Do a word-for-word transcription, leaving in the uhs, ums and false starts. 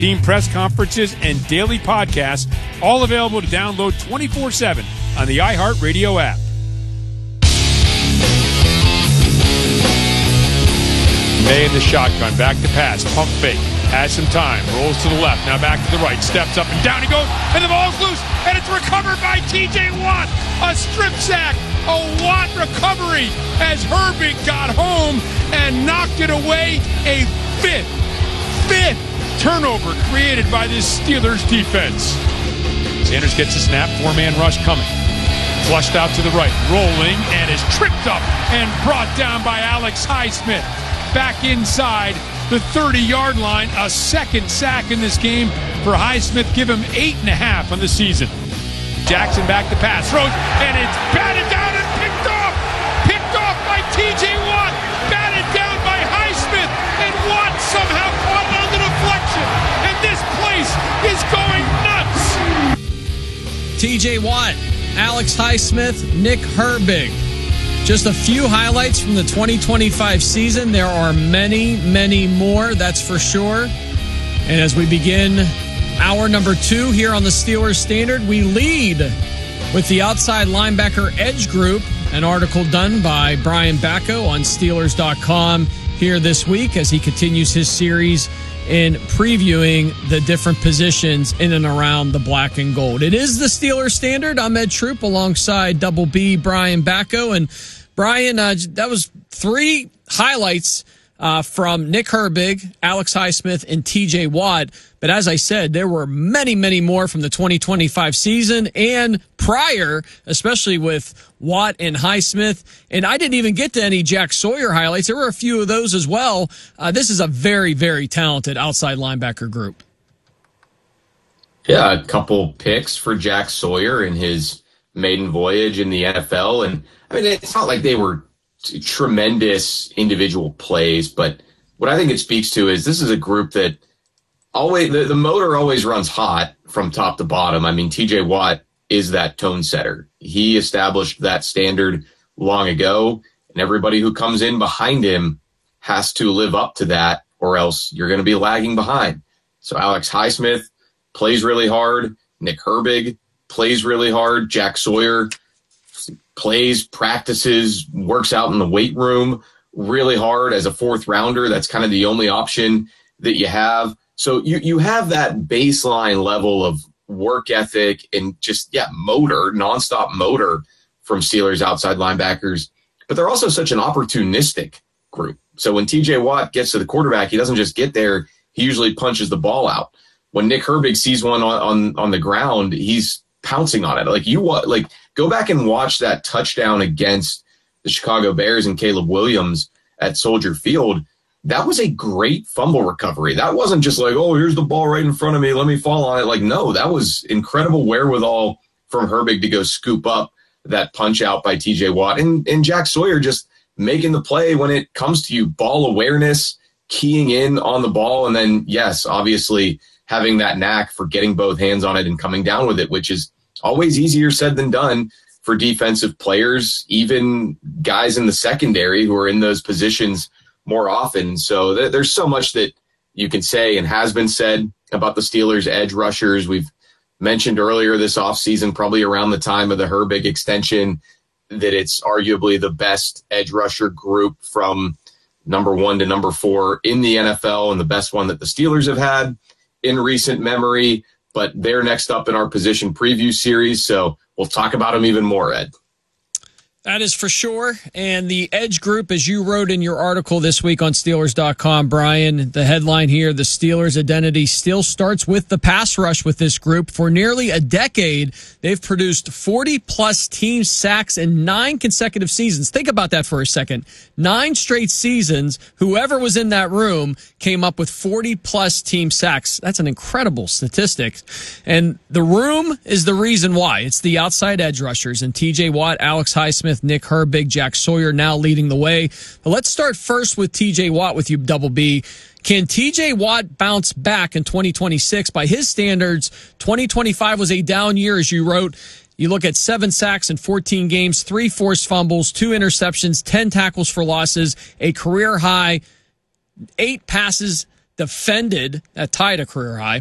Team press conferences and daily podcasts, all available to download twenty-four seven on the iHeartRadio app. May in the shotgun, back to pass, pump fake, has some time, rolls to the left, now back to the right, steps up and down he goes, and the ball's loose, and it's recovered by T J Watt. A strip sack, a Watt recovery as Herbig got home and knocked it away. A fifth, fifth turnover created by this Steelers defense. Sanders gets a snap, four-man rush coming. Flushed out to the right, rolling, and is tripped up and brought down by Alex Highsmith. Back inside the thirty-yard line, a second sack in this game for Highsmith. Give him eight and a half on the season. Jackson back to pass, throws, and it's batted down and picked off. Picked off by T J Watt, batted down by Highsmith, and Watt somehow caught it on the deflection. And this place is going nuts. T J Watt, Alex Highsmith, Nick Herbig. Just a few highlights from the twenty twenty-five season. There are many, many more, that's for sure. And as we begin hour number two here on the Steelers Standard, we lead with the outside linebacker edge group, an article done by Brian Bacco on Steelers dot com here this week as he continues his series in previewing the different positions in and around the black and gold. It is the Steelers Standard. I'm Ed Troop alongside Double B, Brian Bacco. And Brian, uh, that was three highlights uh, from Nick Herbig, Alex Highsmith, and T J Watt. But as I said, there were many, many more from the twenty twenty-five season and prior, especially with Watt and Highsmith. And I didn't even get to any Jack Sawyer highlights. There were a few of those as well. Uh, this is a very, very talented outside linebacker group. Yeah, a couple picks for Jack Sawyer in his maiden voyage in the N F L. And, I mean, it's not like they were t- tremendous individual plays, but what I think it speaks to is this is a group that always the, the motor always runs hot from top to bottom. I mean, T J Watt is that tone setter. He established that standard long ago, and everybody who comes in behind him has to live up to that, or else you're going to be lagging behind. So Alex Highsmith plays really hard. Nick Herbig plays really hard. Jack Sawyer plays, practices, works out in the weight room really hard as a fourth rounder. That's kind of the only option that you have. So you, you have that baseline level of work ethic and just, yeah, motor, nonstop motor from Steelers outside linebackers. But they're also such an opportunistic group. So when T J Watt gets to the quarterback, he doesn't just get there. He usually punches the ball out. When Nick Herbig sees one on, on, on the ground, he's pouncing on it. Like you like go back and watch that touchdown against the Chicago Bears and Caleb Williams at Soldier Field. That was a great fumble recovery. That wasn't just like, oh, here's the ball right in front of me, let me fall on it. Like, no, that was incredible wherewithal from Herbig to go scoop up that punch out by T J Watt. And, and Jack Sawyer just making the play when it comes to you, ball awareness, keying in on the ball, and then, yes, obviously having that knack for getting both hands on it and coming down with it, which is always easier said than done for defensive players, even guys in the secondary who are in those positions more often. So th- there's so much that you can say and has been said about the Steelers edge rushers. We've mentioned earlier this offseason, probably around the time of the Herbig extension, that it's arguably the best edge rusher group from number one to number four in the N F L and the best one that the Steelers have had in recent memory. But they're next up in our position preview series, so we'll talk about them even more, Ed. That is for sure. And the edge group, as you wrote in your article this week on Steelers dot com, Brian, the headline here, the Steelers' identity still starts with the pass rush with this group. For nearly a decade, they've produced forty-plus team sacks in nine consecutive seasons. Think about that for a second. Nine straight seasons, whoever was in that room came up with forty-plus team sacks. That's an incredible statistic. And the room is the reason why. It's the outside edge rushers, and T J Watt, Alex Highsmith, Nick Herbig, Jack Sawyer now leading the way. But let's start first with T J Watt with you, Double B. Can T J Watt bounce back in twenty twenty-six? By his standards, twenty twenty-five was a down year, as you wrote. You look at seven sacks in fourteen games, three forced fumbles, two interceptions, ten tackles for losses, a career high, eight passes defended, that tied a career high,